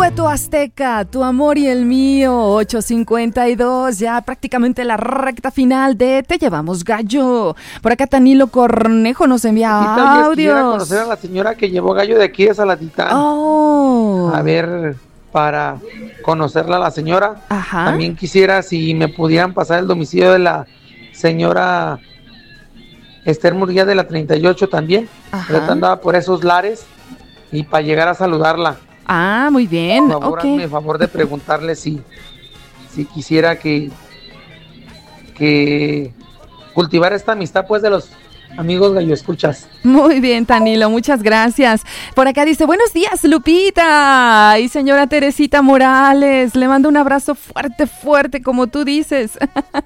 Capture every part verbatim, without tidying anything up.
Dueto Azteca, tu amor y el mío, ocho cincuenta y dos, ya prácticamente la recta final de Te Llevamos Gallo. Por acá Tanilo Cornejo nos envía audios. Quisiera conocer a la señora que llevó gallo de aquí de Saladitán. Oh. A ver, para conocerla a la señora. Ajá. También quisiera si me pudieran pasar el domicilio de la señora Esther Murguía de la treinta y ocho también. Ahorita andaba por esos lares y para llegar a saludarla. Ah, muy bien. Por favor, okay. hazme el favor de preguntarle si, si quisiera que, que cultivar esta amistad pues de los amigos gallo escuchas. Muy bien, Tanilo, muchas gracias. Por acá dice, buenos días, Lupita y señora Teresita Morales. Le mando un abrazo fuerte, fuerte, como tú dices.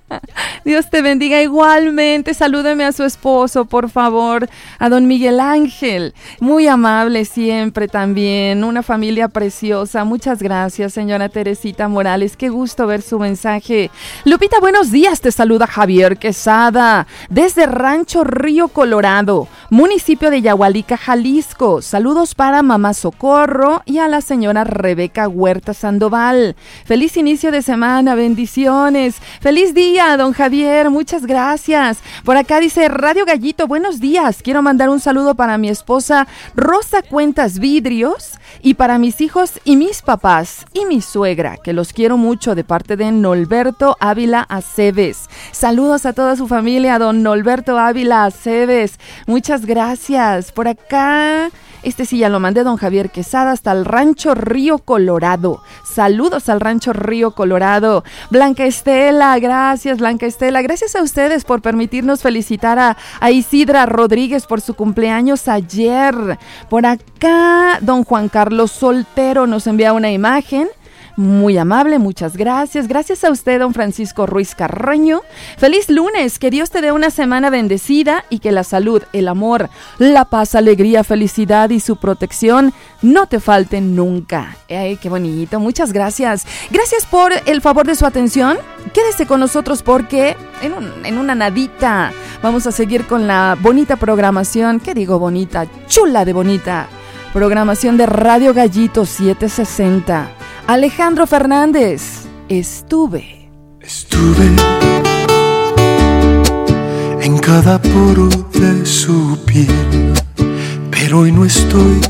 Dios te bendiga igualmente. Salúdeme a su esposo, por favor, a don Miguel Ángel. Muy amable siempre también. Una familia preciosa. Muchas gracias, señora Teresita Morales. Qué gusto ver su mensaje. Lupita, buenos días. Te saluda Javier Quesada desde Rancho Río Colorado, municipio de Yahualica, Jalisco. Saludos para mamá Socorro y a la señora Rebeca Huerta Sandoval. Feliz inicio de semana, bendiciones. Feliz día, don Javier, muchas gracias. Por acá dice Radio Gallito, buenos días. Quiero mandar un saludo para mi esposa Rosa Cuentas Vidrios y para mis hijos y mis papás y mi suegra, que los quiero mucho, de parte de Norberto Ávila Aceves. Saludos a toda su familia, don Norberto Ávila Aceves. Muchas gracias. Por acá, este sí ya lo mandé, don Javier Quesada, hasta el Rancho Río Colorado. Saludos al Rancho Río Colorado. Blanca Estela, gracias Blanca Estela. Gracias a ustedes por permitirnos felicitar a, a Isidra Rodríguez por su cumpleaños ayer. Por acá, don Juan Carlos Soltero nos envía una imagen. Muy amable, muchas gracias. Gracias a usted, don Francisco Ruiz Carreño. Feliz lunes, que Dios te dé una semana bendecida y que la salud, el amor, la paz, alegría, felicidad y su protección no te falten nunca. Ay, qué bonito, muchas gracias. Gracias por el favor de su atención. Quédese con nosotros porque en, un, en una nadita vamos a seguir con la bonita programación. ¿Qué digo bonita? Chula de bonita. Programación de Radio Gallito setecientos sesenta. Alejandro Fernández, estuve. Estuve en cada poro de su piel, pero hoy no estoy.